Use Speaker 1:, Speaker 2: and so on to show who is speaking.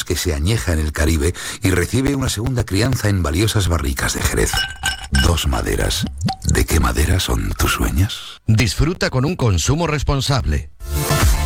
Speaker 1: que se añeja en el Caribe y recibe una segunda crianza en valiosas barricas de Jerez. 2 maderas. ¿De qué madera son tus sueños?
Speaker 2: Disfruta con un consumo responsable.